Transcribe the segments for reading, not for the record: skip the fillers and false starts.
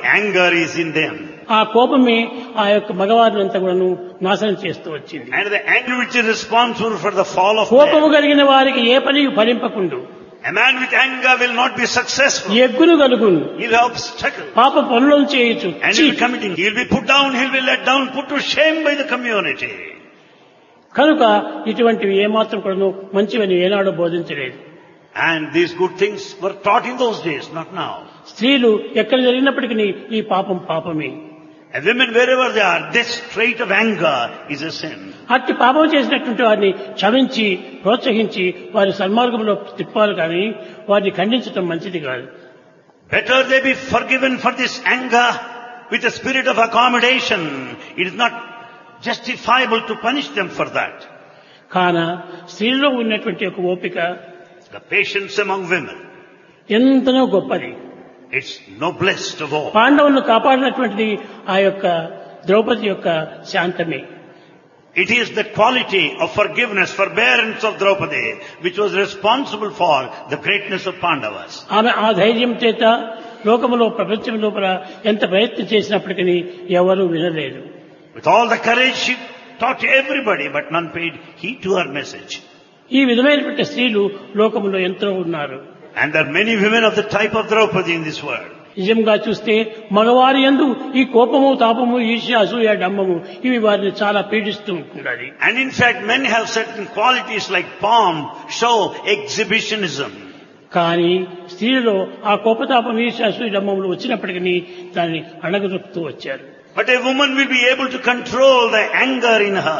anger is in them. ఆ కోపమే ఆ యొక్క మగవారినంతా కూడాను నాశనం చేస్తూ వచ్చింది. And the anger which is responsible for the fall of కోపము man. కలిగిన వారికి ఏ పని ఫలింపకుండు. A man with anger will not be successful. ఎగ్గును కలుగును. He'll have obstacles. పాప పనులను చేయొచ్చు. And he'll be committing. He'll be put down, he'll be let down, put to shame by the community. కనుక ఇటువంటివి ఏమాత్రం కూడాను మంచివని ఏనాడో బోధించలేదు. And these good things were taught in those days, not now. స్త్రీలు ఎక్కడ జరిగినప్పటికీ ఈ పాపం పాపమే. And women, wherever they are, this trait of anger is a sin. అట్టి పాపం చేసినటువంటి వారిని క్షమించి ప్రోత్సహించి వారి సన్మార్గంలో తిప్పాలి కానీ వారిని ఖండించడం మంచిది కాదు. Better they be forgiven for this anger with a spirit of accommodation. It is not justifiable to punish them for that. కాన స్త్రీలో ఉన్నటువంటి ఒక ఓపిక The patience among women, ఎంతనో గొప్పది. it's noblest of all. పాండవులను కాపాడినటువంటిది ఆ యొక్క ద్రౌపది యొక్క శాంతమే. It is the quality of forgiveness, forbearance of Draupadi, which was responsible for the greatness of Pandavas. ఆమె ఆ ధైర్యం చేత లోకములో ప్రపంచం లోపల ఎంత ప్రయత్నం చేసినప్పటికీ ఎవరూ వినలేదు. With all the courage, she taught everybody, but none paid heed to her message. ఈ విధమైనటువంటి స్త్రీలు లోకములో ఎంతో ఉన్నారు. And there are many women of the type of Draupadi in this world. నిజంగా చూస్తే మగవారి యందు ఈ కోపము తాపము ఈర్ష్య అసూయ డంబము ఇవి వారిని చాలా పీడిస్తూ ఉంటున్నది. And in fact, men have certain qualities like pomp, show, exhibitionism. కానీ స్త్రీలలో ఆ కోపతాపం ఈర్ష్య అసూయ డంబములు వచ్చినప్పటికీ దాన్ని అణగదొక్కుతూ వచ్చారు. But a woman will be able to control the anger in her.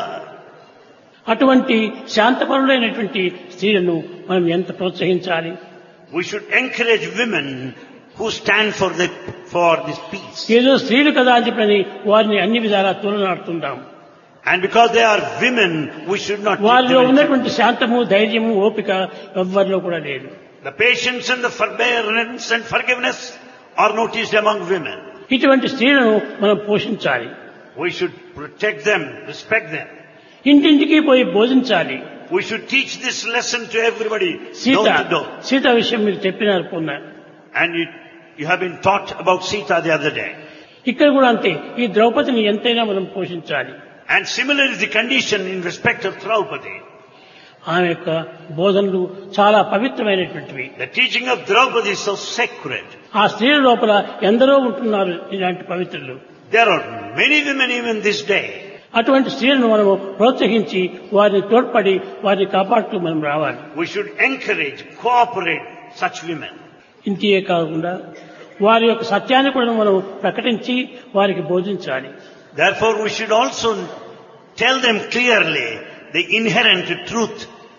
అటువంటి శాంతపరులైనటువంటి స్త్రీలను మనం ఎంత ప్రోత్సహించాలి. We should encourage women who stand for this peace. ఏదో స్త్రీలు కదా అని చెప్పని వారిని అన్ని విధాలా తోలనాడుతుంటాం. And because they are women, we should not take వారిలో them. ఉన్నటువంటి శాంతము ధైర్యము ఓపిక ఎవ్వరిలో కూడా లేదు. The patience and the forbearance and forgiveness are noticed among women. ఇటువంటి స్త్రీలను మనం పోషించాలి. We should protect them, respect them. ఇంటింటికి పోయి బోధించాలి. We should teach this lesson to everybody, Sita door to door. Sita విషయం మీరు చెప్పినారు పొన్న. And you have been taught about Sita the other day. ఇక్కడ కూడా అంతే ఈ ద్రౌపదిని ఎంతైనా మనం పోషించాలి. And similar is the condition in respect of Draupadi. ఆమె యొక్క బోధనలు చాలా పవిత్రమైనటువంటివి. The teaching of Draupadi is so sacred. ఆ స్త్రీల లోపల ఎందరో ఉంటున్నారు ఇలాంటి పవిత్రులు. There are many women even this day. అటువంటి స్త్రీలను మనము ప్రోత్సహించి వారిని తోడ్పడి వారిని కాపాడుతూ మనం రావాలి. We should encourage, cooperate such women. ఇంతే కాకుండా వారి యొక్క సత్యాన్ని కూడా మనం ప్రకటించి వారికి బోధించాలి. Therefore, we should also tell them clearly the inherent truth.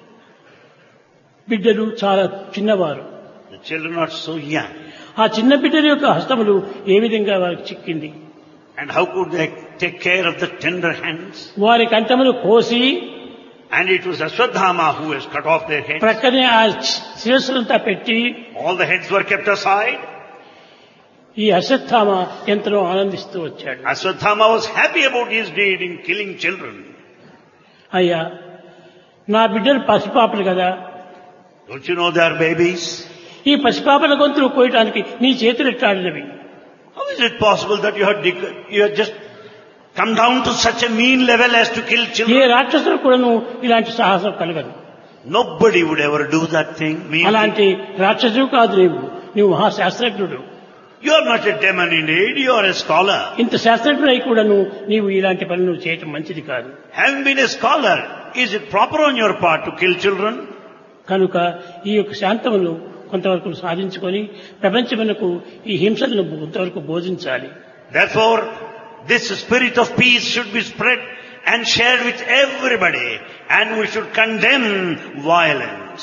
బిడ్డలు చాలా చిన్నవారు. The children are so young. ఆ చిన్న బిడ్డల యొక్క హస్తములు ఏ విధంగా వారికి చిక్కింది. And how could they take care of the tender hands? వారి కంఠములు కోసి And it was Ashwadhama who has cut off their heads. ప్రక్కనే ఆ శిరస్సులంతా పెట్టి All the heads were kept aside. ఈ అశ్వత్థామ ఎంతనో ఆనందిస్తూ వచ్చాడు. Ashwadhama was happy about his deed in killing children. అయ్యా నా బిడ్డలు పసిపాపలు కదా, Don't you know they are babies? ఈ పసిపాపల గొంతులు కోయటానికి నీ చేతులు ఎట్టాడినవి. How is it possible that you have just come down to such a mean level as to kill A children? రాక్షసులు కూడాను ఇలాంటి సాహసం కలగదు. Nobody would ever do that thing. అలాంటి రాక్షసుడు కాదు నీవు మహాశాస్త్రజ్ఞుడు. You are not a demon indeed, you are a scholar. ఇంత శాస్త్రజ్ఞుడై కూడాను నీవు ఇలాంటి పనులు చేయటం మంచిది కాదు. Having been a scholar, is it proper on your part to kill children? కనుక ఈ యొక్క శాంతమును కొంతవరకు సాధించుకొని ప్రపంచమునకు ఈ హింసలను కొంతవరకు బోధించాలి. Therefore, this spirit of peace should be spread and shared with everybody, and we should condemn violence.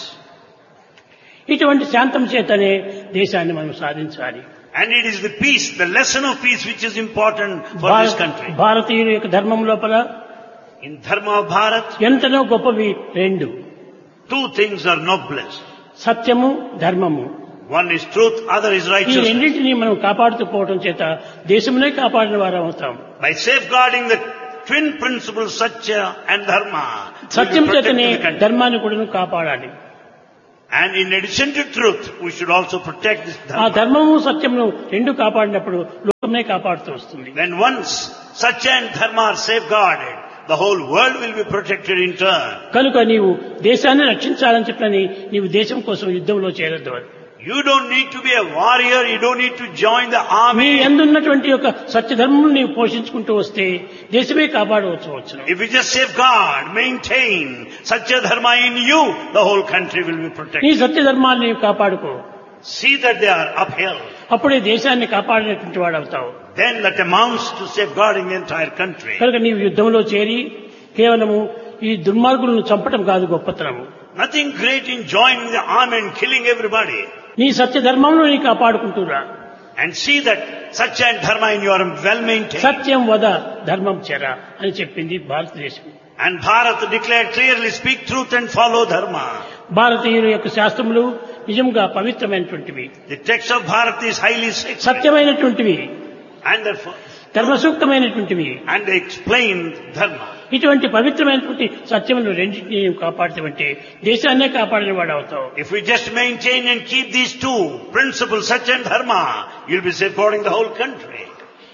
ఇటువంటి శాంతం చేతనే దేశాన్ని మనం సాధించాలి. And it is the peace, the lesson of peace which is important for this country. భారతీయుల యొక్క ధర్మం లోపల In Dharma of Bharat, ఎంతనో గొప్పవి రెండు. two things are noblest. సత్యము ధర్మము. One is truth, other is ఈ righteousness. రెండింటినీ మనం కాపాడుతూ పోవడం చేత దేశమునే కాపాడిన వారు అవుతాం. By safeguarding the twin principles, Satya and Dharma, we Satyam will protect చేతనే the country. ధర్మాన్ని కూడా కాపాడాలి. And in addition to truth, we should also protect this ఆ dharma. ధర్మము సత్యమును రెండు కాపాడినప్పుడు లోకమే కాపాడుతూ వస్తుంది. When once Satya and Dharma are safeguarded, the whole world will be protected in turn. కనుక నీవు దేశాన్ని రక్షించాలని చెప్పని నీవు దేశం కోసం యుద్ధంలో చేరద్దు. You don't need to be a warrior, you don't need to join the నీ army. ఎందున్నటువంటి యొక్క సత్యధర్మం నీవు పోషించుకుంటూ వస్తే దేశమే కాపాడవచ్చు. If you just safeguard, maintain Satya Dharma in you, the whole country will be నీ protected. సత్యధర్మాన్ని నీవు కాపాడుకో. See that they are upheld. అప్పుడే దేశాన్ని కాపాడినటువంటి వాడు అవుతావు. Then that amounts to safeguarding the entire country. కనుక నీవు యుద్ధంలో చేరి కేవలము ఈ దుర్మార్గులను చంపటం కాదు గొప్పతనము. Nothing great in joining the army and killing everybody. నీ సత్యధర్మంలో నీ కాపాడుకుంటురా. And see that Satya and Dharma in you are well maintained. సత్యం వద ధర్మం చెర అని చెప్పింది భారతదేశం. And Bharat declared clearly, speak truth and follow Dharma. భారతీయుల యొక్క శాస్త్రములు నిజంగా పవిత్రమైనటువంటివి, The text of Bharat is highly sacred. సత్యమైనటువంటివి, And therefore, ధర్మసూక్తమైనటువంటివి. and they explain Dharma. ఇటువంటి పవిత్రమైనటువంటి సత్యమును రెండింటినీ నీవు కాపాడుతావంటే దేశాన్నే కాపాడిన వాడు అవుతావు. If we just maintain and keep these two principles, Satya and Dharma, you'll be safeguarding the whole country.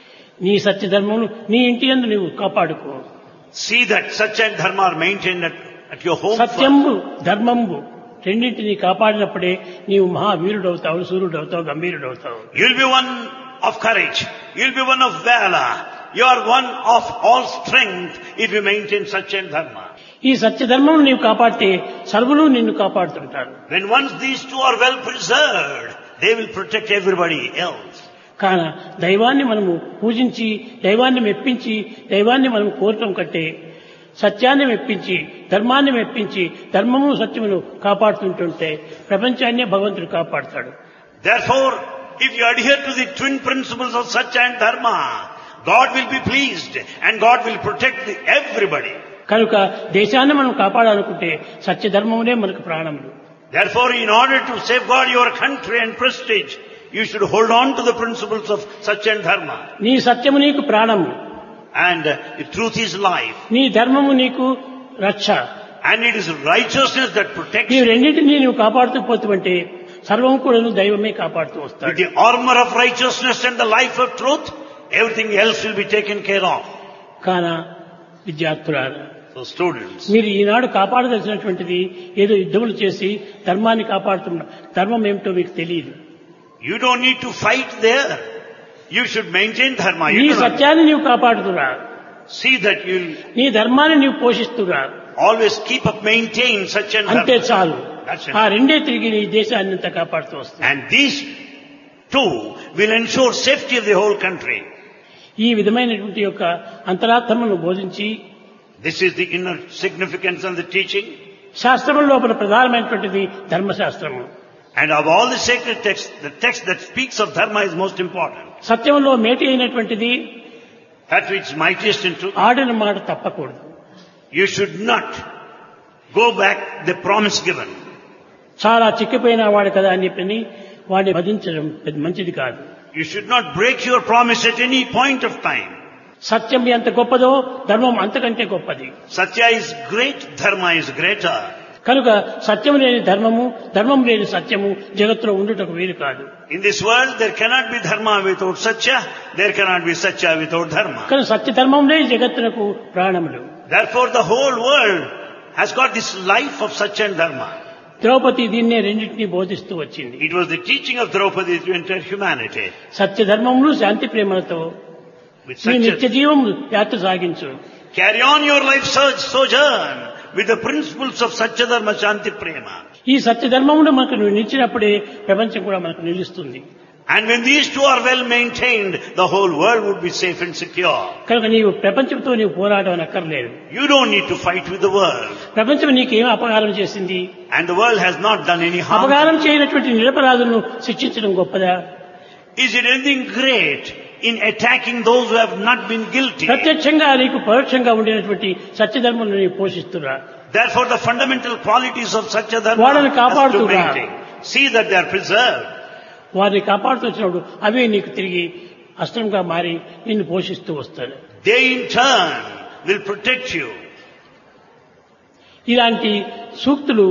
నీ సత్యధర్మమును నీ ఇంటి యందు నీవు కాపాడుకో. See that Satya and Dharma are maintained at your home. సత్యము ధర్మము రెండింటినీ కాపాడినప్పుడే నీవు మహావీరుడవుతావు, సూర్యుడవుతావు, గంభీరుడవుతావు. You'll be one of courage. You'll be one of valor. You are one of all strength if you maintain Satya and Dharma. ఈ సత్యధర్మం నీవు కాపాడితే సర్వులు నిన్ను కాపాడుతుంటారు. When once these two are well preserved, they will protect everybody else. కాన దైవాన్ని మనము పూజించి దైవాన్ని మెప్పించి దైవాన్ని మనం కోరటం కంటే సత్యాన్ని మెప్పించి ధర్మాన్ని మెప్పించి ధర్మము సత్యమును కాపాడుతుంటుంటే ప్రపంచాన్నే భగవంతుడు కాపాడుతాడు. Therefore, if you adhere to the twin principles of Satya and Dharma, God will be pleased and God will protect everybody. కనుక దేశాన్ని మనం కాపాడాలనుకుంటే సత్యధర్మమునే మనకు ప్రాణములు. Therefore, in order to safeguard your country and prestige, you should hold on to the principles of Satya and Dharma. నీ సత్యము నీకు ప్రాణము, And the truth is life. నీ ధర్మము నీకు రక్ష. And it is righteousness that protects నీవు you. రెండింటినీ నీవు కాపాడుతూ పోతుంటే సర్వం కూడా దైవమే కాపాడుతూ With వస్తాడు. the armor of righteousness and the life of truth, everything else will be taken care of. కాన విద్యార్థులారా, So students, మీరు ఈనాడు కాపాడదలసినటువంటిది ఏదో యుద్ధములు చేసి ధర్మాన్ని కాపాడుతున్న ధర్మం ఏమిటో మీకు తెలియదు. you don't need to fight there. You should maintain Dharma. నీ You do not సత్యాన్ని నీవు కాపాడుతురా, see that you'll నీ ధర్మాన్ని నీవు పోషిస్తురా, always keep up, maintain Satya and అంతే Dharma. చాలు. That's it. ఆ రెండే తిరిగి నీ దేశాన్ని అంతా కాపాడుతూ వస్తుంది. And these two will ensure safety of the whole country. ఈ విధమైనటువంటి యొక్క అంతరార్థమును బోధించి This is the inner significance and the teaching. శాస్త్రముల లోపల ప్రధానమైనటువంటిది ధర్మశాస్త్రము. And of all the sacred texts, the text that speaks of Dharma is most important. సత్యములో మేటి అయినటువంటిది That which is mightiest in truth. ఆడిన మాట తప్పకూడదు. You should not go back the promise given. చాలా చిక్కిపోయిన వాడు కదా అని చెప్పి వాడిని వధించడం మంచిది కాదు. You should not break your promise at any point of time. సత్యం ఎంత గొప్పదో ధర్మం అంతకంటే గొప్పది. Satya is great, Dharma is greater. కనుక సత్యం లేని ధర్మము, ధర్మం లేని సత్యము జగత్తులో ఉండుటకు వీలు కాదు. In this world there cannot be Dharma without Satya, there cannot be Satya without Dharma. కానీ సత్య ధర్మంలో జగత్తునకు ప్రాణములు. Therefore the whole world has got this life of Satya and Dharma. Draupadi దీన్నే రెండింటినీ బోధిస్తూ వచ్చింది. It was the teaching of Draupadi to entire humanity. సత్య ధర్మములు శాంతి ప్రేమలతో With నీ నిత్య Satya, జీవం యాత్ర సాగించు. carry on your life sojourn with the principles of Satya Dharma Shanti Prema. ఈ సత్య ధర్మమును మనకు నువ్వు నిలిచినప్పుడే ప్రపంచం కూడా మనకు నిలుస్తుంది. And when these two are well maintained, the whole world would be safe and secure. కనుక నీవు ప్రపంచంతో నీవు పోరాటం అక్కర్లేదు. You don't need to fight with the world. ప్రపంచం నీకేం అపకారం చేసింది? And the world has not done any harm. అపకారం చేయనటువంటి నిరపరాధులను శిక్షించడం గొప్పదా? Is it anything great in attacking those who have not been guilty? ప్రత్యక్షంగా నీకు పరోక్షంగా ఉండినటువంటి సత్యధర్మం నీవు పోషిస్తున్నా. Therefore the fundamental qualities of Satya Dharma వాళ్ళని has to కాపాడుతున్నా. maintain. See that they are preserved. వారిని కాపాడుతూ వచ్చినప్పుడు అవే నీకు తిరిగి అస్త్రంగా మారి నిన్ను పోషిస్తూ వస్తాడు. They in turn will protect you. ఇలాంటి సూక్తులు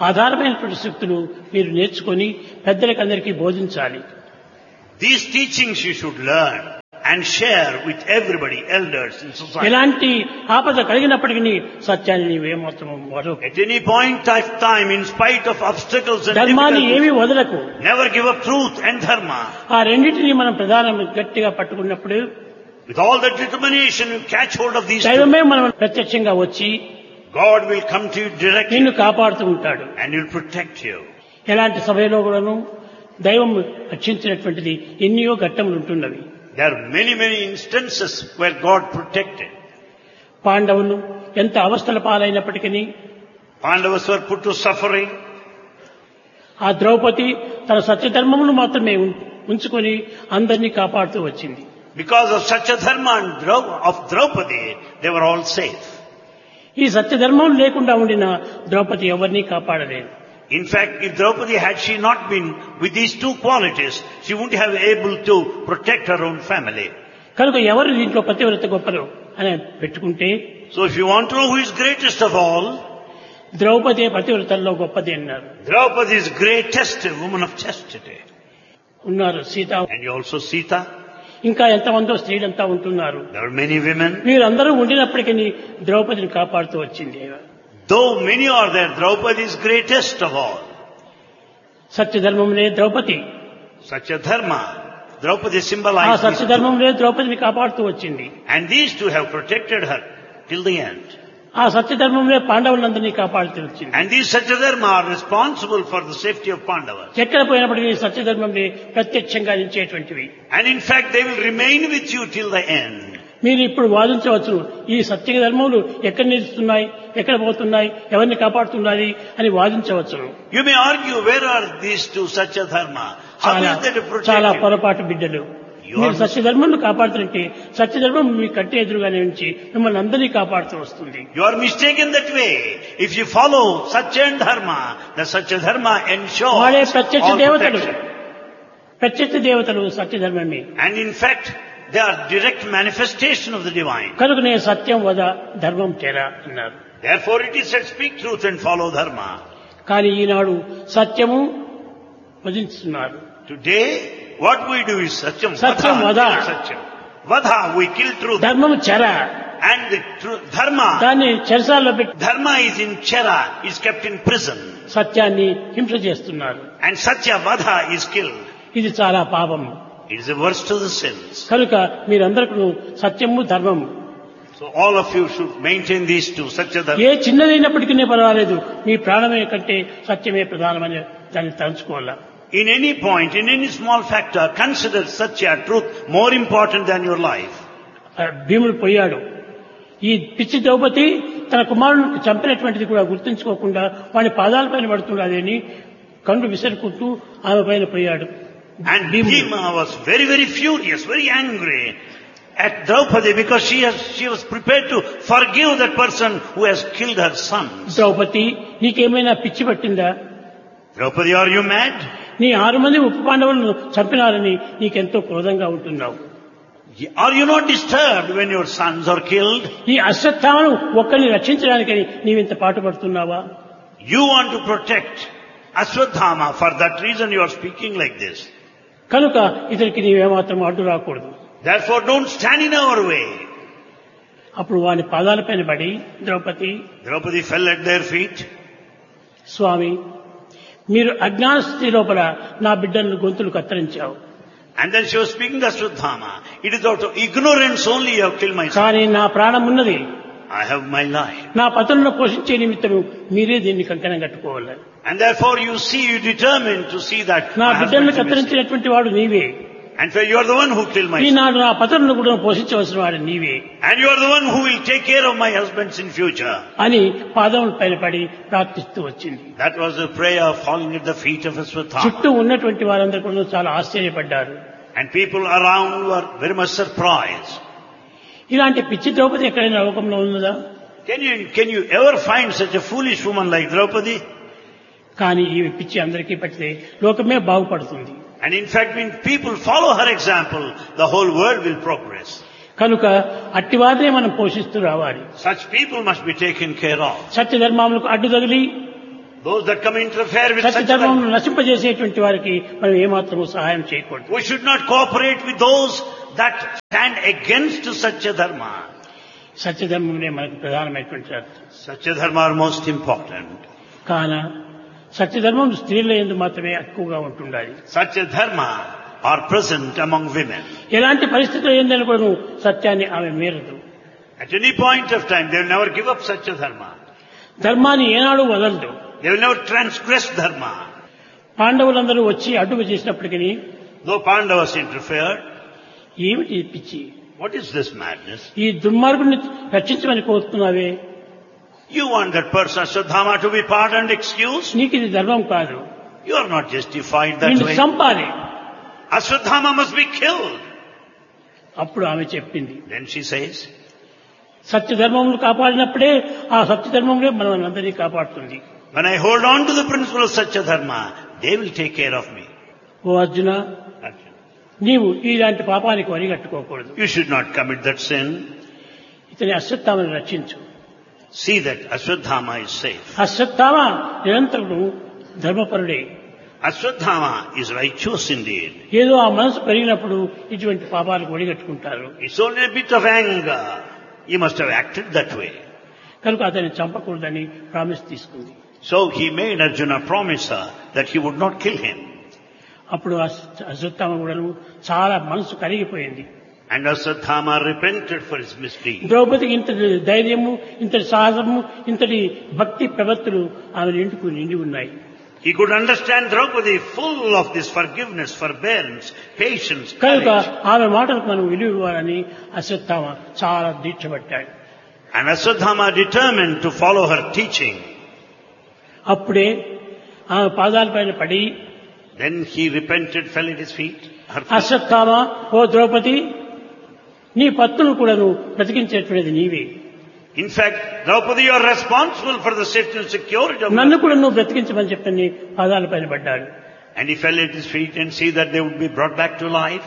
ఆధారమైనటువంటి శక్తులు మీరు నేర్చుకొని పెద్దలకు అందరికీ బోధించాలి. These teachings you should learn and share with everybody, elders in society. ఎలాంటి ఆపద కలిగినప్పటికీ సత్యాన్ని నీవేమాత్రం వదలకు. At any point of time, in spite of obstacles and ధర్మాన్ని ఏమీ difficulties, వదలకు. never give up truth and dharma. ఆ రెండింటినీ మనం ప్రధానంగా గట్టిగా పట్టుకున్నప్పుడు With all that determination, you catch hold of these two. దైవమే మనం ప్రత్యక్షంగా వచ్చి God will come to you directly నిన్ను కాపాడుతూ ఉంటాడు. and He'll protect you. ఎలాంటి సమయంలో కూడాను దైవం రక్షించినటువంటిది ఎన్నో ఘట్టములు ఉంటున్నవి. There are many, many instances where God protected. పాండవులు ఎంత అవస్థల పాలైనప్పటికీ Pandavas were put to suffering. ఆ ద్రౌపది తన సత్యధర్మమును మాత్రమే ఉంచుకొని అందరినీ కాపాడుతూ వచ్చింది. Because of such a dharma of Draupadi, they were all safe. ఈ సత్యధర్మం లేకుండా ఉండిన ద్రౌపది ఎవరినీ కాపాడలేదు. In fact, if Draupadi had she not been with these two qualities, she wouldn't have able to protect her own family. కనుక ఎవరు దీంట్లో పతివ్రత గొప్పరు అని పెట్టుకుంటే So if you want to know who is greatest of all, Draupadi పతివ్రతల్లో గొప్పది అన్నారు. Draupadi is greatest woman of chastity. ఉన్నారు Sita, And you also Sita. ఇంకా ఎంతమందో స్త్రీలంతా ఉంటున్నారు. There are many women. వీరందరూ ఉండినప్పటికీ ద్రౌపదిని కాపాడుతూ వచ్చింది. Though many are there, Draupadi is greatest of all. సత్యధర్మమునే Draupadi. Such a dharma. Draupadi ఆ symbolizes these two. సత్యధర్మమునే ద్రౌపదిని కాపాడుతూ వచ్చింది. And these two have protected her till the end. ఆ సత్యధర్మమునే పాండవులందరినీ కాపాడుతూ వచ్చింది. And these Satyadharma are responsible for the safety of Pandavas. ఎక్కడ పోయినప్పటికీ సత్యధర్మంని ప్రత్యక్షంగా నిలిచేటువంటివి. And in fact, they will remain with you till the end. మీరు ఇప్పుడు వాదించవచ్చు, ఈ సత్య ధర్మములు ఎక్కడ నిలుస్తున్నాయి, ఎక్కడ పోతున్నాయి, ఎవరిని కాపాడుతున్నది అని వాదించవచ్చు. You may argue, where are these two Satyadharma? How చాలా is they to protect చాలా you? పొరపాటు బిడ్డలు. మీరు సత్యధర్మను కాపాడుతుంటే సత్యధర్మం మీ కంటి ఎదురుగానే ఉంచి మిమ్మల్ని అందరినీ కాపాడుతూ వస్తుంది. You are mistaken that way. If you follow Satya and Dharma, the Satyadharma ensures వాడే ప్రత్యక్ష all దేవతలు. protection. ప్రత్యక్ష దేవతలు సత్యధర్మమే. And in fact, they are direct manifestation of the divine. కనుకనే సత్యం వద ధర్మం తెరా అన్నారు. Therefore it is said, speak truth and follow Dharma. కానీ ఈనాడు సత్యము వధిస్తున్నారు. Today, what we do is Satyam. Satyam Vadha, Vadha. kill Satyam. Vadha, we kill truth. ధర్మము చెర. And the Dharma, దాన్ని చెరసాల్లో పెట్టి Dharma is in Chera, is kept in prison. సత్యాన్ని హింస చేస్తున్నారు. And Satya Vadha is killed. ఇది చాలా పాపము. It is the worst of the sins. కనుక మీరందరూ సత్యము ధర్మము So all of you should maintain these two, Satya Dharma. ఏ చిన్నదైనప్పటికీ పర్వాలేదు, మీ ప్రాణమే కంటే సత్యమే ప్రధానమని దాన్ని తలుచుకోవాలా. In any point, in any small factor, consider Satya, truth, more important than your life. భీముడు పోయాడు. ఈ పిచ్చి ద్రౌపది తన కుమారునికి చంపినటువంటిది కూడా గుర్తుంచుకోకుండా వాడి పాదాలపైన పడుతున్నదని కళ్ళు విసరుకుంటూ ఆమె పైన పోయాడు. And Bhima was very, very furious, very angry at Draupadi because she was prepared to forgive that person who has killed her son. Draupadi, నీకేమైనా పిచ్చి పట్టిందా? Draupadi, are you mad? నీ 6 మంది ఉప పాండవులను చంపినారని నీకెంతో క్రోధంగా ఉంటున్నావు. Are you not disturbed when your sons are killed? ఈ అశ్వత్థామను ఒక్కరిని రక్షించడానికని నీవింత పాటుపడుతున్నావా? You want to protect Ashwadhama, for that reason you are speaking like this. కనుక ఇతనికి నీవేమాత్రం అడ్డు రాకూడదు. Therefore don't stand in our way. అప్పుడు వాని పాదాలపైన పడి Draupadi fell at their feet. స్వామి, మీరు అజ్ఞాన స్థితి లోపల నా బిడ్డలను గొంతులు కత్తిరించావు. And then she was speaking to Ashwadhama. It is out of ignorance only you have killed my son. కానీ నా ప్రాణం ఉన్నది, I have my life. నా పతులను పోషించే నిమిత్తము మీరే దీన్ని కంకణం కట్టుకోవాలి. And therefore you determined to see that నా my బిడ్డలను husband is missing. కత్తిరించినటువంటి వాడు నీవే. And so you are the one who killed my son. ఈనాడు నా పతులను కూడా పోషించవలసిన వాడు నీవే And you are the one who will take care of my husbands in future. అని పాదముల పైన పడి ప్రార్థిస్తూ వచ్చింది. That was a prayer falling at the feet of Ashwadhama. చుట్టూ ఉన్నటువంటి వారందరూ కూడా చాలా ఆశ్చర్యపడ్డారు. And people around were very much surprised. ఇలాంటి పిచ్చి ద్రౌపది ఎక్కడైనా లోకంలో ఉన్నదా? Can you ever find such a foolish woman like Draupadi? కానీ ఈ పిచ్చి అందరికీ పట్టితే లోకమే బాగుపడుతుంది. And in fact, when people follow her example, the whole world will progress. కనుక అట్టివారినే మనం పోషిస్తూ రావాలి. Such people must be taken care of. సత్య ధర్మములకు అడ్డు తగిలి Those that come interfere with Satya such ధర్మం dharma. నశింపజేసేటువంటి వారికి మనం ఏమాత్రము సహాయం చేయకూడదు. We should not cooperate with those that stand against Satya Dharma. సత్య ధర్మమే మనకు ప్రధానమైనటువంటి అర్థం. Satya Dharma are most important. కాన సత్య ధర్మం స్త్రీల యందు మాత్రమే ఎక్కువగా ఉంటుండాలి. Satya Dharma are present among women. ఎలాంటి పరిస్థితులు ఏందని కూడా సత్యాన్ని ఆమె మీరదు. At any point of time, they will never give up Satya Dharma. ధర్మాన్ని ఏనాడు వదలదు. They will never transgress Dharma. పాండవులందరూ వచ్చి అడ్డుకు చేసినప్పటికీ Though Pandavas interfered, ఏమిటి ఈ పిచ్చి, what is this madness? ఈ దుర్మార్గుని రక్షించమని కోరుతున్నావే, You want that person, Ashwadhama, to be pardoned, excused? నీకు ఇది ధర్మం కాదు, You are not justified that నిన్ను way. చంపాలి. Ashwadhama must be killed. అప్పుడు ఆమె చెప్పింది, Then she says, సత్య ధర్మములు కాపాడినప్పుడే ఆ సత్య ధర్మంలో మనం అందరినీ కాపాడుతుంది. when I hold on to the principle of Satya Dharma, they will take care of me. ఓ అర్జున, నీవు ఇలాంటి పాపానికి వరిగట్టుకోకూడదు. You should not commit that sin. ఇతని అశ్వత్థామని రక్షించు. See that Ashwadhama is safe. Ashwatthama నిరంతరం ధర్మపరుడే. Ashwadhama is righteous indeed. ఏదో ఆ మనసు పెరిగినప్పుడు ఇటువంటి పాపాలకు వడిగట్టుకుంటారు. It's only a bit of anger. He must have acted that way. కనుక అతన్ని చంపకూడదని ప్రామిస్ తీసుకుంది. So he made Arjuna promise her that he would not kill him. అప్పుడు అశ్వత్థామ కూడా చాలా మనసు కరిగిపోయింది. And Ashwadhama repented for his misdeed. ద్రౌపదికి ఇంతటి ధైర్యము, ఇంతటి సాహసము, ఇంతటి భక్తి ప్రవృత్తులు ఆమె నిండి ఉన్నాయి. He could understand Draupadi full of this forgiveness, forbearance, patience, కనుక courage. ఆమె మాటలకు మనం విలువ ఇవ్వాలని అశ్వత్థామ చాలా దీక్ష పట్టాడు. And Ashwadhama determined to follow her teaching. అప్పుడే ఆమె పాదాలపైన పడి, Then he repented, fell at his feet. Her feet. Ashwatthama, ఓ ద్రౌపది, నీ పత్తులు కూడాను బ్రతికించేటువంటిది నీవే. In fact, Draupadi, you are responsible for the safety and security of నన్ను కూడా నువ్వు బ్రతికించమని చెప్పని పాదాలపైన పడ్డాడు. And he fell at his feet and see that they would be brought back to life.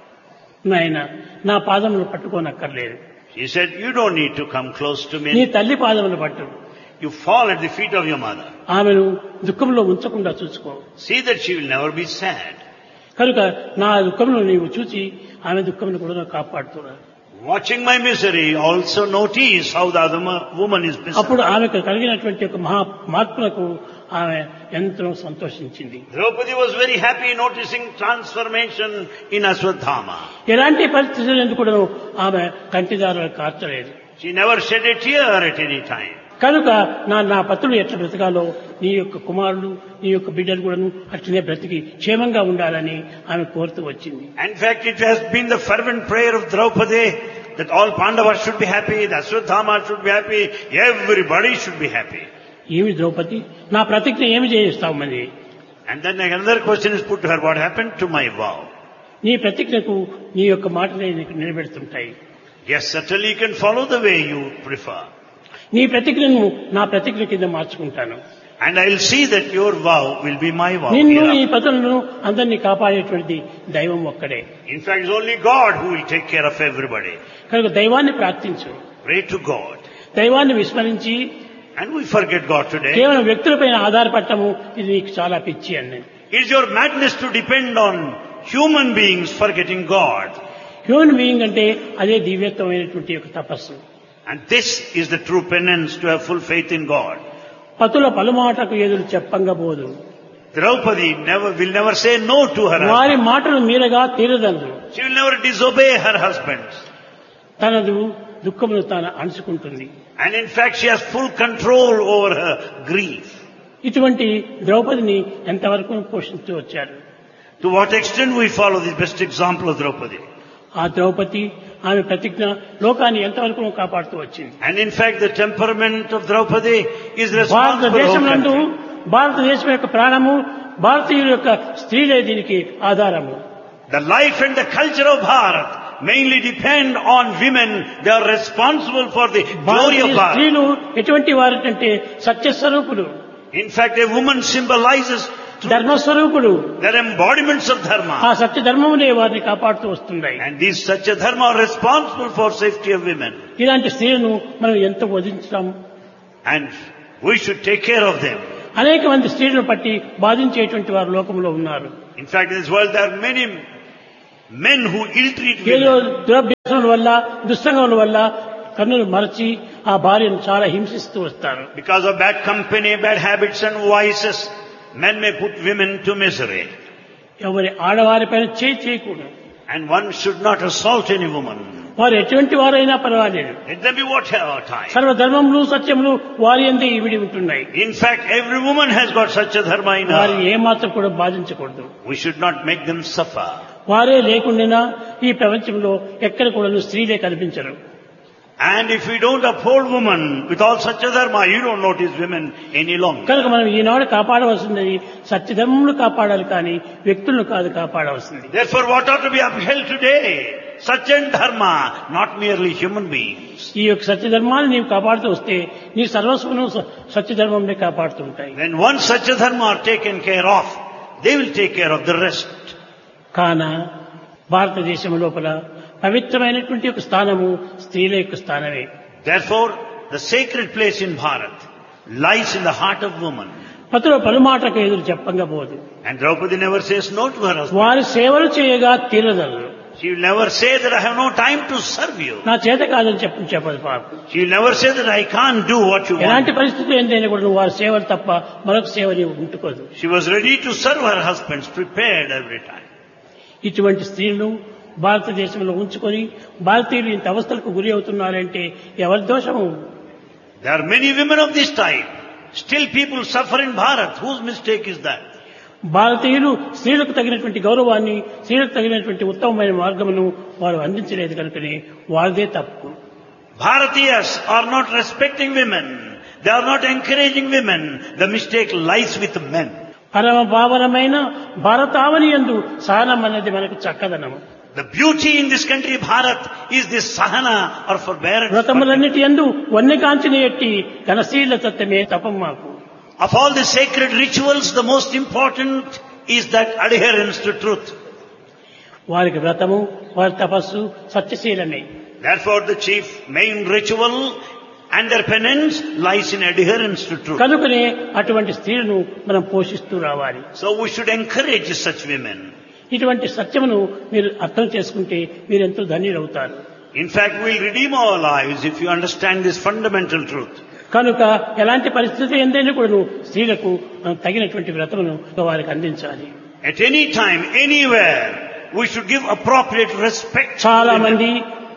నాయన, నా పాదములు పట్టుకోనక్కర్లేదు, He said, you don't need to come close to నీ me. తల్లి పాదములు పట్టు. You fall at the feet of your mother. ఆమెను దుఃఖంలో ఉంచకుండా చూసుకో. See that she will never be sad. కనుక నా దుఃఖంలో నీవు చూసి ఆమె దుఃఖంను కూడా కాపాడుతున్నాను. Watching my misery, also notice how the other woman is అప్పుడు miserable. ఆమెకు కలిగినటువంటి ఒక మార్పులకు ఆమె ఎంతో సంతోషించింది. Draupadi was very happy noticing transformation in Ashwadhama. ఎలాంటి పరిస్థితులు ఎందుకు కూడా ఆమె కంటిదారులు కార్చలేదు. She never shed a tear at any time. కనుక నా పతులు ఎట్లా బ్రతకాలో నీ యొక్క కుమారుడు, నీ యొక్క బిడ్డలు కూడాను అట్లనే బ్రతికి క్షేమంగా ఉండాలని ఆమె కోరుతూ వచ్చింది. In fact, it has been the fervent prayer of Draupadi that all Pandavas should be happy, the Ashwadhama should be happy, everybody should be happy. ఏమి ద్రౌపది, నా ప్రతిజ్ఞ ఏమి చేయిస్తావు మరి? And then another question is put to her, what happened to my vow? నీ ప్రతిజ్ఞకు నీ యొక్క మాటలే నీకు నిలబెడుతుంటాయి. Yes, certainly you can follow the way you prefer. నీ ప్రతిజ్ఞను నా ప్రతిజ్ఞ కింద మార్చుకుంటాను. And I will see that your vow will be my vow. నిన్ను, నీ hereafter. పతులను అందరినీ కాపాడేటువంటి దైవం ఒక్కడే. In fact, it's only God who will take care of everybody. కనుక దైవాన్ని ప్రార్థించు. Pray to God. దైవాన్ని విస్మరించి And we forget God today. కేవలం వ్యక్తులపైన ఆధారపడటము ఇది నీకు చాలా పిచ్చి అన్నది. It's your madness to depend on human beings forgetting God. Human being అంటే అదే దివ్యత్వమైనటువంటి ఒక తపస్సు. And this is the true penance to have full faith in God. పతుల పలుమాటకు ఎదురు చెప్పంగా పోదు. Draupadi will never say no to her వారి husband. మాటలు మీరగా తీరదందు. She will never disobey her husband. తనదు దుఃఖమును తాను అణుచుకుంటుంది. And in fact, she has full control over her grief. ఇటువంటి ద్రౌపదిని ఎంతవరకు పోషిస్తూ వచ్చారు. To what extent we follow the best example of Draupadi. ఆ ద్రౌపది ఆమె ప్రతిజ్ఞ లోకాన్ని ఎంతవరకు కాపాడుతూ వచ్చింది. And in fact, the temperament of Draupadi is responsible for భారతదేశం whole నందు country. భారతదేశం యొక్క ప్రాణము, భారతీయుల యొక్క స్త్రీలే దీనికి ఆధారము. The life and the culture of Bharat mainly depend on women. They are responsible for the glory Bharatiya of Bharat. స్త్రీలు ఎటువంటి వారంటే సత్యస్వరూపులు, In fact, a woman symbolizes truth. ధర్మస్వరూపుడు. They're embodiments of ఆ dharma. సత్య ధర్మములే వారిని కాపాడుతూ వస్తున్నాయి. And these Satya Dharma are responsible for safety of women. ఇలాంటి స్త్రీలను మనం ఎంత వధించాం. And we should take care of them. అనేక మంది స్త్రీలను పట్టి బాధించేటువంటి వారు లోకంలో ఉన్నారు. In fact, in this world there are many men who ill-treat ఏదో women. దురభ్యాసముల వల్ల దుస్సంగముల వల్ల కన్నులు మరచి ఆ భార్యను చాలా హింసిస్తూ వస్తారు. Because of bad company, bad habits and vices, men may put women to misery. ఎవరి ఆడవారిపైన చేయకూడదు. And one should not assault any woman. వారు ఎటువంటి వారైనా పర్వాలేదు. Let them be whatever type. సర్వధర్మములు సత్యములు వారి యందే ఇమిడి ఉంటున్నాయి. In fact, every woman has got such a dharma in వారిని her. ఏమాత్రం కూడా బాధించకూడదు. We should not make them suffer. వారే లేకుండా ఈ ప్రపంచంలో ఎక్కడ కూడా స్త్రీలే కనిపించరు. And if we don't uphold woman with all such a dharma, you don't notice women any longer. కనుక మనం ఈనాడు కాపాడవలసింది సత్యధర్మములు కాపాడాలి కానీ వ్యక్తులను కాదు కాపాడవలసింది. Therefore, what ought to be upheld today? Such a dharma, not merely human beings. ఈ యొక్క సత్యధర్మాన్ని నీవు కాపాడుతూ వస్తే నీ సర్వస్వను సత్యధర్మంలో కాపాడుతూ ఉంటాయి. When once such a dharma are taken care of, they will take care of the rest. కాన భారతదేశం లోపల పవిత్రమైనటువంటి ఒక స్థానము స్త్రీల యొక్క స్థానమే. Therefore, the sacred place in Bharat lies in the heart of woman. పతిలో పలుమాటకు ఎదురు చెప్పంగా పోదు. And Draupadi never says no to her husband. వారి సేవలు చేయగా తీరదలు. She will never say that I have no time to serve you. నా చేత కాదని చెప్పదు పాప. She will never say that I can't do what you ఎలాంటి want. పరిస్థితులు ఏంటైనా కూడా నువ్వు వారి సేవలు తప్ప మరొక సేవ నీవు ఉంటుకోదు. She was ready to serve her husbands, prepared every time. ఇటువంటి స్త్రీలను భారతదేశంలో ఉంచుకొని భారతీయులు ఇంత అవస్థలకు గురి అవుతున్నారంటే ఎవరి దోషము? There are many women of this type. Still people suffer in Bharat. Whose mistake is that? భారతీయులు స్త్రీలకు తగినటువంటి గౌరవాన్ని స్త్రీలకు తగినటువంటి ఉత్తమమైన మార్గమును వారు అందించలేదు కనుకనే వారిదే తప్పు. Bharatiyas are not respecting women. They are not encouraging women. The mistake lies with men. పరమ పావనమైన భారతావని యందు సహనం అనేది మనకు చక్కదనము. The beauty in this country, Bharat, is this sahana or forbearance. వ్రతములన్నిటి యందు వన్యకాంతిని ఎట్టి ఘనశీల తత్వమే తపం మాకు. Of all the sacred rituals, the most important is that adherence to truth. వారికి వ్రతము వారి తపస్సు సత్యశీలమే. Therefore, the chief main ritual and their penance lies in adherence to truth. కనుకనే అటువంటి స్త్రీలను మనం పోషిస్తూ రావాలి. So we should encourage such women. ఇటువంటి సత్యమును మీరు అర్థం చేసుకుంటే మీరు ఎంతో ధన్యులవుతారు. In fact, we'll redeem our lives if you understand this fundamental truth. కనుక ఎలాంటి పరిస్థితి ఎందైనా కూడా స్త్రీలకు తగినటువంటి వ్రతమును వారికి అందించాలి. At any time, anywhere, we should give appropriate respect. చాలా మంది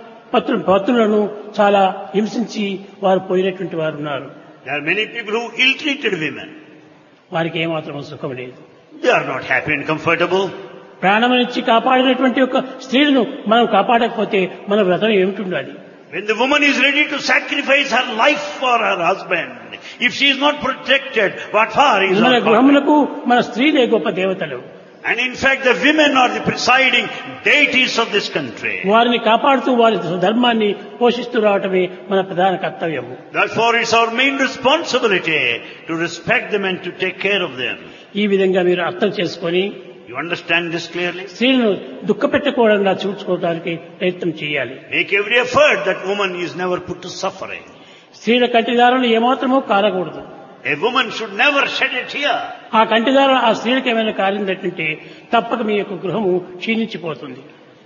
పత్రులను చాలా హింసించి వారు పోయినటువంటి వారు ఉన్నారు. There are many people who ill-treated women. వారికి ఏమాత్రం సుఖం లేదు. They are not happy and comfortable. ప్రాణమునిచ్చి కాపాడినటువంటి ఒక స్త్రీలను మనం కాపాడకపోతే మన వ్రతం ఏమిటి ఉండాలి? When the woman is ready to sacrifice her life for her husband, if she is not protected, what for is మన her గృహములకు మన స్త్రీలే గొప్ప దేవతలు. And in fact, the women are the presiding deities of this country. వారిని కాపాడుతూ వారి ధర్మాన్ని పోషిస్తూ రావటమే మన ప్రధాన కర్తవ్యము. Therefore, it's our main responsibility to respect them and to take care of them. ఈ విధంగా మీరు అర్థం చేసుకొని You understand this clearly? స్త్రీలను దుఃఖపెట్టకూడకుండా చూసుకోవడానికి ప్రయత్నం చేయాలి. Make every effort that woman is never put to suffering. స్త్రీల కంటిదారులు ఏమాత్రమూ కారకూడదు. A woman should never shed a tear. ఆ కంటిదారులు ఆ స్త్రీలకు ఏమైనా కారిందంటే తప్పక మీ యొక్క గృహము క్షీణించిపోతుంది.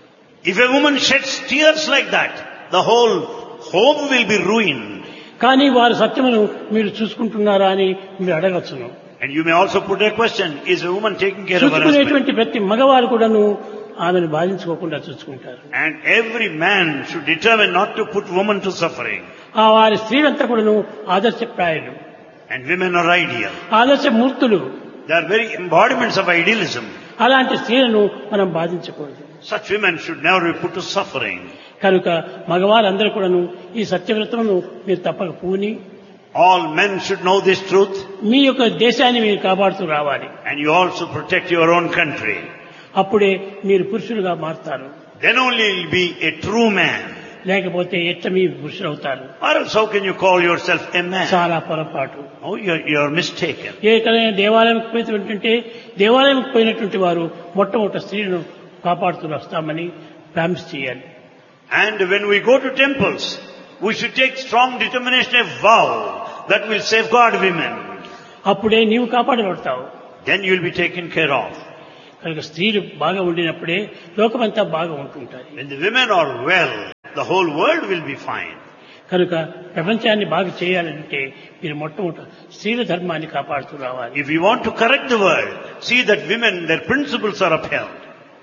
If a woman sheds tears like that, the whole home will be ruined. కానీ వారి సత్యమును మీరు చూసుకుంటున్నారా అని మీరు అడగవచ్చును. And you may also put a question, is a woman taking care of her husband? చూసుకునేటువంటి ప్రతి మగవారు కూడాను ఆమెను బాధించుకోకుండా చూసుకుంటారు. And every man should determine not to put woman to suffering. ఆ వారి స్త్రీలంతా కూడాను ఆదర్శప్రాయులు, And women are ideal. ఆదర్శ మూర్తులు. They are very embodiments of idealism. అలాంటి స్త్రీలను మనం బాధించకూడదు. Such women should never be put to suffering. కనుక మగవారందరూ కూడాను ఈ సత్యవ్రతమును మీరు తప్పక పూని All men should know this truth. మీ యొక్క దేశాన్ని మీరు కాపాడుతూ రావాలి. And you also protect your own country. అప్పుడే మీరు పురుషులుగా మారుతారు. Then only you will be a true man. లేకపోతే ఎట్ట మీ పురుషులు అవుతారు? Or else how can you call yourself a man? చాలా పొరపాటు. Oh, you're mistaken. ఏకైనా దేవాలయంకి పోయినటువంటి దేవాలయంకి పోయినటువంటి వారు మొట్టమొదటి స్త్రీలను కాపాడుతూ వస్తామని ప్రామిస్ చేయాలి. And when we go to temples, we should take strong determination, a vow that will safeguard women. అప్పుడే నీవు కాపాడబడతావు. Then you will be taken care of. కనుక స్త్రీలు బాగా ఉండినప్పుడే లోకమంతా బాగా ఉంటుంటారు. When the women are well, the whole world will be fine. కనుక ప్రపంచాన్ని బాగా చేయాలంటే మీరు మొట్టమొదటి స్త్రీల ధర్మాన్ని కాపాడుతూ రావాలి. If you want to correct the world, see that women, their principles are upheld.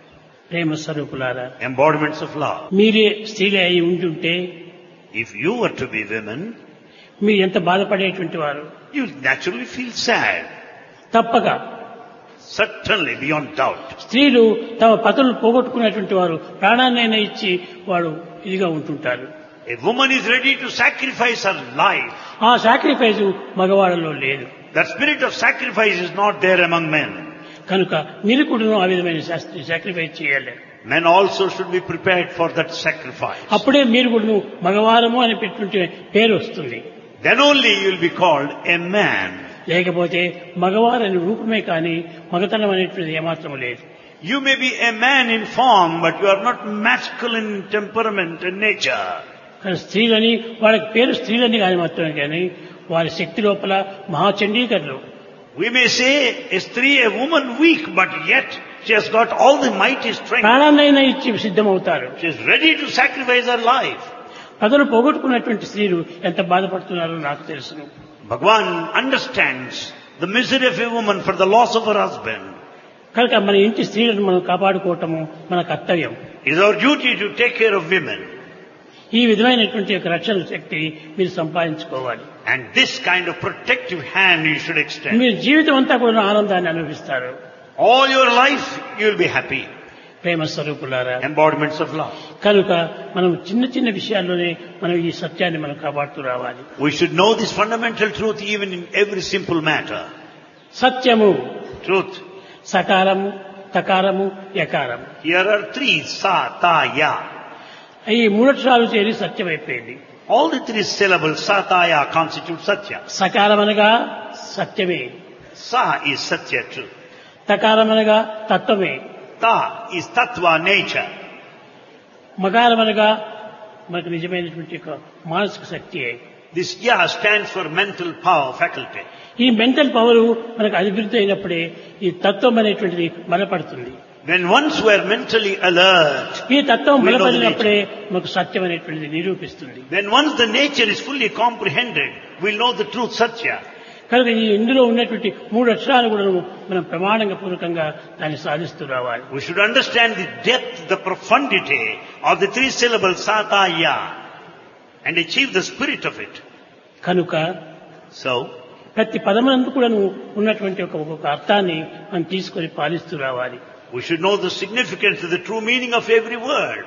ప్రేమ స్వరూపులారా, Embodiments of love. మీరే స్త్రీలే అయి ఉంటుంటే If you were to be women, మీరు ఎంత బాధపడేటువంటి వారు. you will naturally feel sad. తప్పక Certainly, beyond doubt. స్త్రీలు తమ పతులు పోగొట్టుకున్నటువంటి వారు ప్రాణాన్నైనా ఇచ్చి వాడు ఇదిగా ఉంటుంటారు. A woman is ready to sacrifice her life. ఆ సాక్రిఫైస్ మగవాళ్ళలో లేదు. That spirit of sacrifice is not there among men. కనుక మీరు కూడా ఆ విధమైన సాక్రిఫైస్ చేయాలి. Men also should be prepared for that sacrifice. అప్పుడే మీరు కూడా మగవారము అని పెట్టుకుంటే పేరు వస్తుంది. Then only you will be called a man. లేకపోతే మగవారని రూపమే కానీ మగతనం అనేటువంటిది ఏమాత్రం లేదు. You may be a man in form, but you are not masculine in temperament and nature. కానీ స్త్రీలని వాళ్ళకి పేరు స్త్రీలని కానీ మాత్రమే కానీ వారి శక్తి లోపల మహాచండీకరులు. We may say a stree, a woman weak, but yet she has got all the mighty strength. ప్రాణాన్నైనా ఇచ్చి సిద్ధమవుతారు. She is ready to sacrifice her life. పదలు పోగొట్టుకున్నటువంటి స్త్రీలు ఎంత బాధపడుతున్నారో నాకు తెలుసును. Bhagavan understands the misery of a woman for the loss of her husband. కనుక మన ఇంటి స్త్రీలను మనం కాపాడుకోవటము మన కర్తవ్యం. It is our duty to take care of women. ఈ విధమైనటువంటి యొక్క రక్షణ శక్తి మీరు సంపాదించుకోవాలి. And this kind of protective hand you should extend. మీరు జీవితం అంతా కూడా ఆనందాన్ని అనుభవిస్తారు. All your life you will be happy. ప్రేమ స్వరూపులారా, Embodiments of love. కనుక మనం చిన్న చిన్న విషయాల్లోనే మనం ఈ సత్యాన్ని మనం కాపాడుతూ రావాలి. We should know this fundamental truth even in every simple matter. సత్యము, Truth. సకారము, తకారము, యకారము. Here are three, sa, ta, ya. ఈ మూడక్షరాలు చేరి సత్యమైపోయింది. All the three syllables, sa, ta, ya, constitute satya. సకారం అనగా సత్యమే, Sa is satya, truth. తకారం అనగా తత్వమే, Ta is tattva, nature. మకారం అనగా మనకు నిజమైనటువంటి యొక్క మానసిక శక్తియే. This ya stands for mental power, faculty. ఈ మెంటల్ పవర్ మనకు అభివృద్ధి అయినప్పుడే ఈ తత్వం అనేటువంటిది బలపడుతుంది. When once we are mentally alert, ఈ తత్వం we know the బలపడినప్పుడే మనకు సత్యం అనేటువంటిది నిరూపిస్తుంది. when once the nature is fully comprehended, we'll know the truth, satya. కనుక ఈ ఇందులో ఉన్నటువంటి మూడు అక్షరాలు కూడా మనం ప్రమాణంగా పూర్వకంగా దాన్ని సాధిస్తూ రావాలి. We should understand the depth, the profundity of the three syllables, sa, ta, ya, and achieve the spirit of it. కనుక So, ప్రతి పదమునందు కూడా ఉన్నటువంటి ఒక అర్థాన్ని మనం తీసుకొని పాలిస్తూ రావాలి. we should know the significance of the true meaning of every word.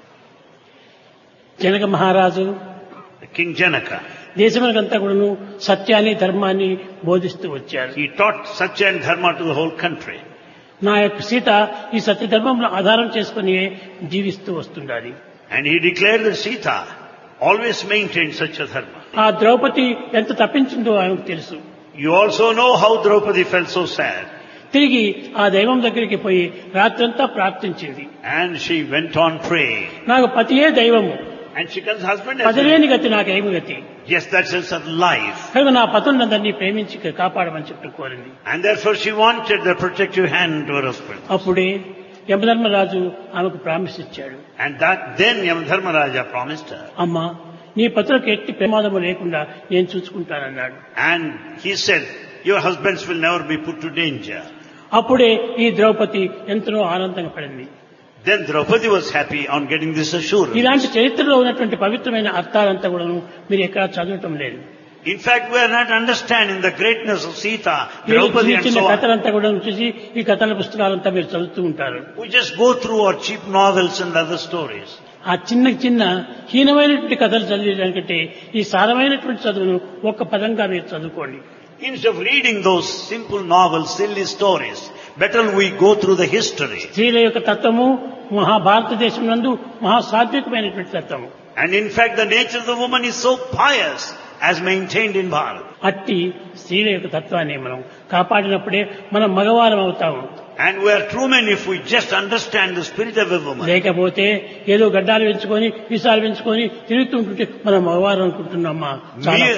Janaka మహారాజు King Janaka, దేశమునకంతా కూడాను సత్యాన్ని ధర్మాన్ని బోధిస్తూ వచ్చారు. he taught satya and dharma to the whole country. నా యొక్క సీత ఈ సత్య ధర్మంలో ఆధారం చేసుకుని జీవిస్తూ వస్తుండాలి. And he declared that Sita always maintained satya dharma. ఆ ద్రౌపది ఎంత తప్పించిందో ఆయనకు తెలుసు. You also know how Draupadi felt so sad. తిరిగి ఆ దైవం దగ్గరికి పోయి రాత్రంతా ప్రార్థించింది. And she went on praying. నాకు పతియే దైవము, And she tells husband, as పతిలేని గతి నాకేమి గతి. yes, that's sense of life. కనుక నా పతులందరినీ ప్రేమించి కాపాడమని చెప్పి కోరింది. And therefore she wanted the protective hand to her husband. అప్పుడే యమధర్మరాజు ఆమెకు ప్రామిస్ ఇచ్చాడు. And that then Yamadharmaraja promised her. అమ్మా, నీ పతులకు ఎట్టి ప్రమాదము లేకుండా నేను చూసుకుంటానన్నాడు. And he said, your husbands will never be put to danger. అప్పుడే ఈ ద్రౌపది ఎంతో ఆనందంగా పడింది. Then Draupadi was happy on getting this assurance. ఇలాంటి చరిత్రలో ఉన్నటువంటి పవిత్రమైన అర్థాలంతా కూడా మీరు ఎక్కడా చదవటం లేదు. In fact, we are not understanding the greatness of Sita, మీరు Draupadi and చిన్న so on. కథలంతా కూడా చూసి ఈ కథల పుస్తకాలంతా మీరు చదువుతూ ఉంటారు. We just go through our cheap novels and other stories. ఆ చిన్న హీనమైనటువంటి కథలు చదివేదానికంటే ఈ సారమైనటువంటి చదువును ఒక్క పదంగా మీరు చదువుకోండి. Instead of reading those simple novels, silly stories, better we go through the history. స్త్రీల యొక్క తత్వము మహాభారతదేశం నందు మహాసాత్వికమైనటువంటి తత్వము. And in fact, the nature of the woman is so pious as maintained in Bharat. అట్టి స్త్రీల యొక్క తత్వాన్ని మనం కాపాడినప్పుడే మనం మగవారం అవుతాము. And we are true men if we just understand the spirit of a woman. లేకపోతే ఏదో గడ్డాలు పెంచుకొని విసాలు పెంచుకొని తిరుగుతుంటుంటే మనం మగవారం అనుకుంటున్నామా? చాలా పొరపాటు.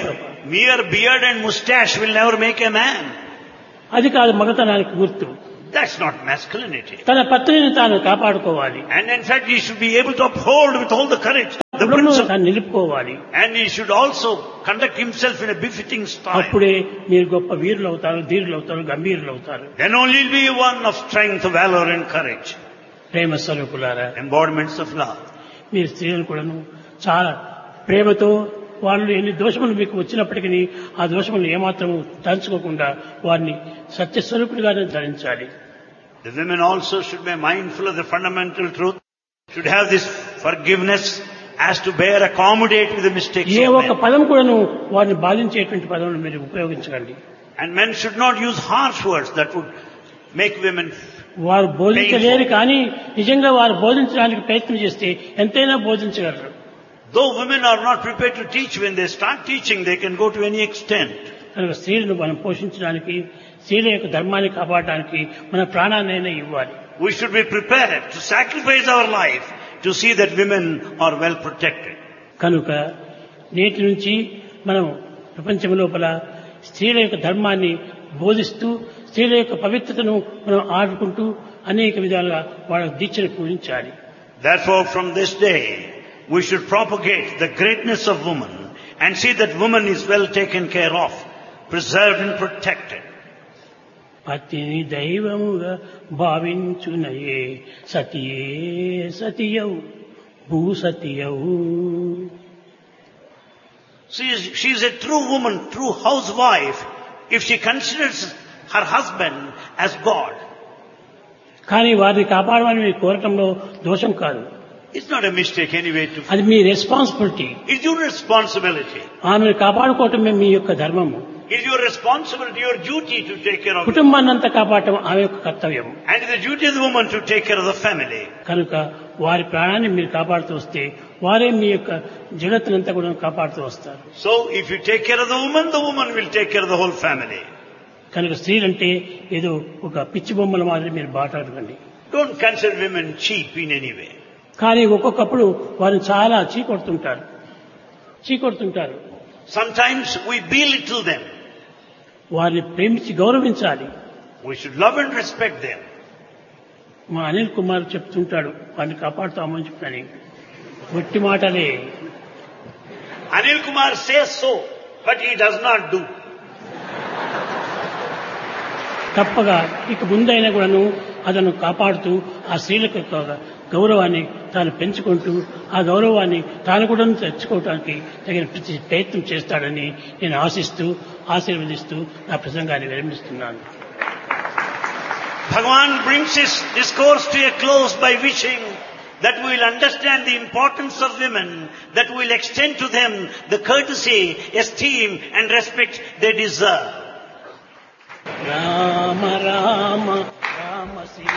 Mere beard and mustache will never make a man. అది కాదు మగతనానికి గుర్తు. That's not masculinity. తన పత్నిని తాను కాపాడుకోవాలి. And in fact, he should be able to uphold with all the courage the గుణమును principle. తాను నిలుపుకోవాలి. And he should also conduct himself in a befitting style. అప్పుడే మీరు గొప్ప వీరులు అవుతారు, ధీరులు అవుతారు, గంభీరులు అవుతారు. Then only will be one of strength, valor and courage. ప్రేమ స్వరూపులారా, Embodiments of love. మీరు స్త్రీలను కూడాను చాలా ప్రేమతో వాళ్ళు ఎన్ని దోషములు మీకు వచ్చినప్పటికీ ఆ దోషములు ఏమాత్రము తలుచుకోకుండా వారిని సత్యస్వరూపులుగానే ధరించాలి. The women also should be mindful of the fundamental truth, should have this forgiveness as to bear, accommodate with the mistakes A of ఒక్క men. పదం కూడాను వారిని బాధించేటువంటి పదములు మీరు ఉపయోగించకండి. And men should not use harsh words that would make women. వారు బోధించలేరు కానీ నిజంగా వారు బోధించడానికి ప్రయత్నం చేస్తే ఎంతైనా బోధించగలరు. Though women are not prepared to teach, when they start teaching, they can go to any extent. కనుక స్త్రీలను మనం పోషించడానికి, స్త్రీల యొక్క ధర్మాన్ని కాపాడడానికి మన ప్రాణాన్నైనా ఇవ్వాలి. We should be prepared to sacrifice our life to see that women are well protected. కనుక నేటి నుంచి మనం ప్రపంచం లోపల స్త్రీల యొక్క ధర్మాన్ని బోధిస్తూ స్త్రీల యొక్క పవిత్రతను మనం ఆడుకుంటూ అనేక విధాలుగా వాళ్ళ దీక్షను పూజించాలి. Therefore, from this day, we should propagate the greatness of woman and see that woman is well taken care of, preserved and protected. పతిని దైవముగా భావించునయే సతియే సతియవు భూసతియవు. She is a true woman, true housewife, if she considers her husband as God. కానీ వారిని కాపాడమని మీరు కోరటంలో దోషం కాదు. It's not a mistake anyway to. అది మీ responsibility. It's your responsibility. ఆమెను కాపాడుకోవటమే మీ యొక్క ధర్మము. It's your responsibility, your duty to take care of it. కుటుంబాన్ని అంతా కాపాడటం ఆమె యొక్క కర్తవ్యం. And it's the duty of the woman to take care of the family. కనుక వారి ప్రాణాన్ని మీరు కాపాడుతూ వస్తే వారే మీ యొక్క జగత్తునంతా కూడా కాపాడుతూ వస్తారు. So if you take care of the woman will take care of the whole family. కనుక స్త్రీలంటే ఏదో ఒక పిచ్చి బొమ్మల మాదిరి మీరు బాటాడకండి. Don't consider women cheap in any way. కానీ ఒక్కొక్కప్పుడు వారిని చాలా చీకొడుతుంటారు. Sometimes we belittle them. వారిని ప్రేమించి గౌరవించాలి. We should love and respect them. మా అనిల్ కుమార్ చెప్తుంటాడు వారిని కాపాడుతామని చెప్పని. ఒట్టి మాటలే. Anil Kumar says so, but he does not do. తప్పగా ఇక ముందైనా కూడాను అతను కాపాడుతూ ఆ స్త్రీలకు గౌరవాన్ని తాను పెంచుకుంటూ ఆ గౌరవాన్ని తాను కూడా తెచ్చుకోవడానికి తగిన ప్రయత్నం చేస్తాడని నేను ఆశీర్వదిస్తూ నా ప్రసంగాన్ని విరమిస్తున్నాను. Bhagavan brings his discourse to a close by wishing that we will understand the importance of women, that we will extend to them the courtesy, esteem and respect they deserve. Rama Rama